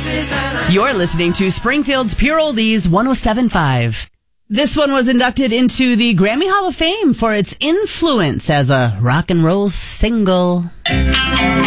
You're listening to Springfield's Pure Oldies 107.5. This one was inducted into the Grammy Hall of Fame for its influence as a rock and roll single.